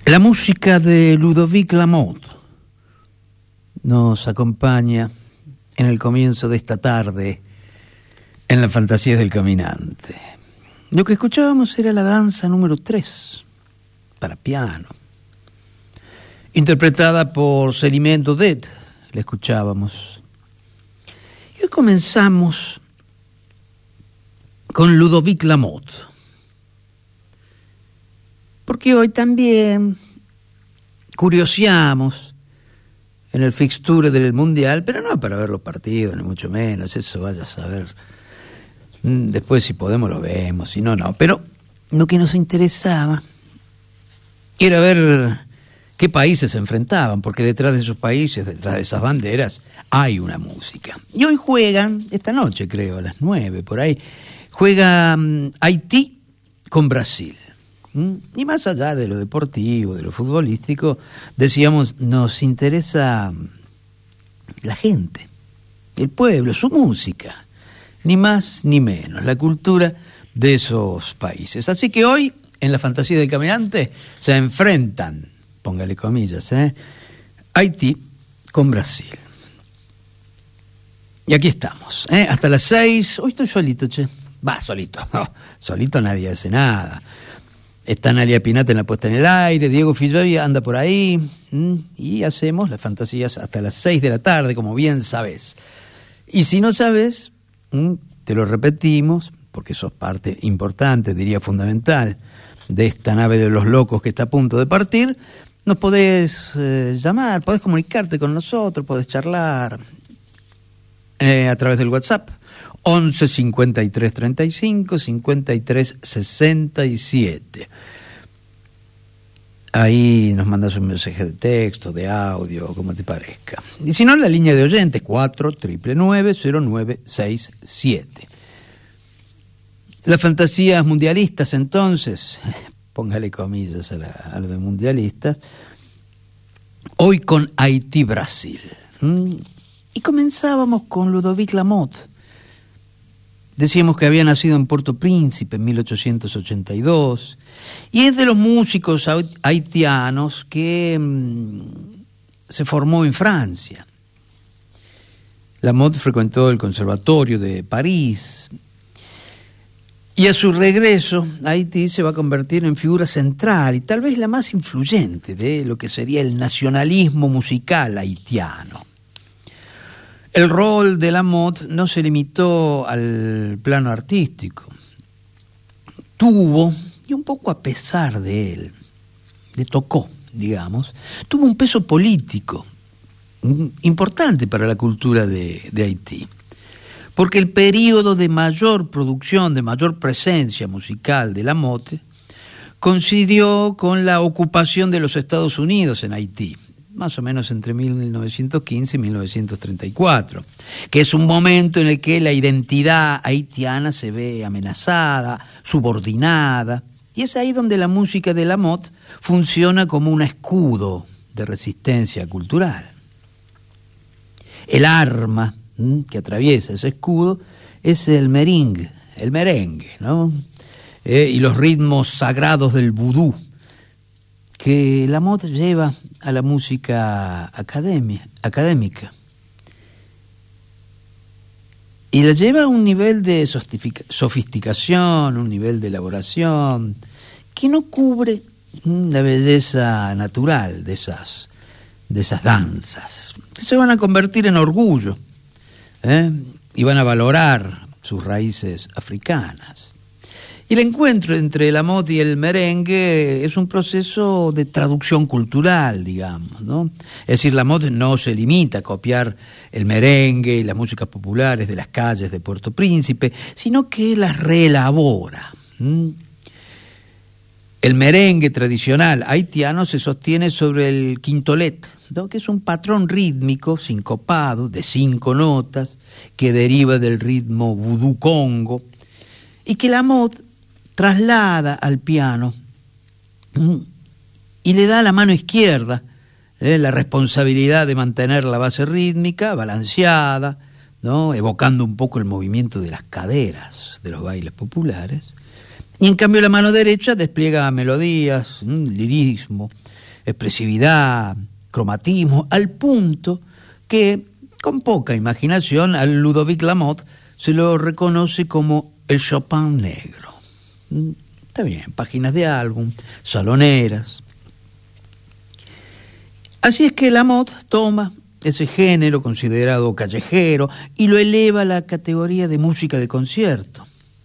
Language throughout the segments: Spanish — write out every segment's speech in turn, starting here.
La música de Ludovic Lamotte nos acompaña en el comienzo de esta tarde en las fantasías del caminante. Lo que escuchábamos era la danza número 3 para piano, interpretada por Céline Daudet. La escuchábamos. Y hoy comenzamos con Ludovic Lamotte, porque hoy también curioseamos en el fixture del Mundial, pero no para ver los partidos, ni mucho menos, eso vaya a saber. Después si podemos lo vemos, si no, no. Pero lo que nos interesaba era ver qué países se enfrentaban, porque detrás de esos países, detrás de esas banderas, hay una música. Y hoy juegan, esta noche creo, a las 9, por ahí, juega Haití con Brasil. Y más allá de lo deportivo, de lo futbolístico, decíamos, nos interesa la gente, el pueblo, su música, ni más ni menos, la cultura de esos países. Así que hoy, en la fantasía del caminante, se enfrentan, póngale comillas, Haití con Brasil. Y aquí estamos, hasta las 6. Hoy estoy solito, solito. No, solito nadie hace nada. Está Analia Pinata en la puesta en el aire, Diego Filloy anda por ahí, y hacemos las fantasías hasta las 6 de la tarde, como bien sabes. Y si no sabes, te lo repetimos, porque sos parte importante, diría fundamental, de esta nave de los locos que está a punto de partir. Nos podés llamar, podés comunicarte con nosotros, podés charlar a través del WhatsApp. 11 53 35 53 67. Ahí nos mandas un mensaje de texto, de audio, como te parezca. Y si no, la línea de oyentes 4-999-0967. Las fantasías mundialistas, entonces, póngale comillas a lo de mundialistas, hoy con Haití-Brasil. Y comenzábamos con Ludovic Lamotte. Decíamos que había nacido en Puerto Príncipe en 1882 y es de los músicos haitianos que se formó en Francia. Lamotte frecuentó el Conservatorio de París y a su regreso a Haití se va a convertir en figura central y tal vez la más influyente de lo que sería el nacionalismo musical haitiano. El rol de Lamotte no se limitó al plano artístico. Tuvo, y un poco a pesar de él, le tocó, digamos, tuvo un peso político importante para la cultura de Haití. Porque el periodo de mayor producción, de mayor presencia musical de Lamotte, coincidió con la ocupación de los Estados Unidos en Haití, más o menos entre 1915 y 1934, que es un momento en el que la identidad haitiana se ve amenazada, subordinada, y es ahí donde la música de Lamotte funciona como un escudo de resistencia cultural. El arma que atraviesa ese escudo es el merengue, ¿no? Y los ritmos sagrados del vudú, que Lamotte lleva a la música académica. Y la lleva a un nivel de sofisticación, un nivel de elaboración, que no cubre la belleza natural de esas danzas, que se van a convertir en orgullo, y van a valorar sus raíces africanas. Y el encuentro entre Lamotte y el merengue es un proceso de traducción cultural, digamos, ¿no? Es decir, Lamotte no se limita a copiar el merengue y las músicas populares de las calles de Puerto Príncipe, sino que las reelabora. El merengue tradicional haitiano se sostiene sobre el quintolet, ¿no? Que es un patrón rítmico sincopado de 5 notas que deriva del ritmo vudú congo y que Lamotte traslada al piano y le da a la mano izquierda la responsabilidad de mantener la base rítmica balanceada, ¿no? Evocando un poco el movimiento de las caderas de los bailes populares, y en cambio la mano derecha despliega melodías, lirismo, expresividad, cromatismo, al punto que, con poca imaginación, al Ludovic Lamotte se lo reconoce como el Chopin negro. Está bien, páginas de álbum, saloneras. Así es que Lamotte toma ese género considerado callejero y lo eleva a la categoría de música de concierto.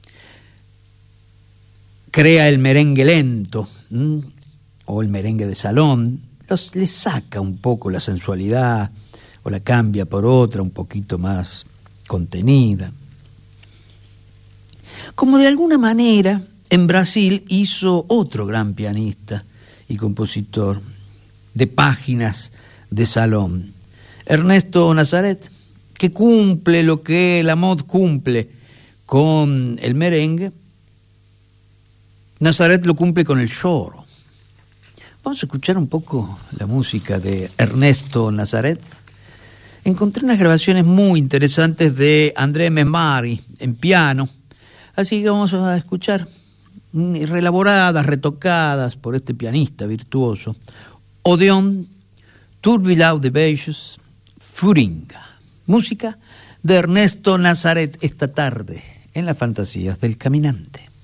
Crea el merengue lento, o el merengue de salón, le saca un poco la sensualidad o la cambia por otra un poquito más contenida. Como de alguna manera en Brasil hizo otro gran pianista y compositor de páginas de salón, Ernesto Nazareth, que cumple lo que Lamotte cumple con el merengue, Nazareth lo cumple con el choro. Vamos a escuchar un poco la música de Ernesto Nazareth. Encontré unas grabaciones muy interesantes de André Memari en piano, así que vamos a escuchar, reelaboradas, retocadas por este pianista virtuoso, Odeon, Turbilau de Bellos, Furinga, música de Ernesto Nazareth esta tarde en las fantasías del caminante.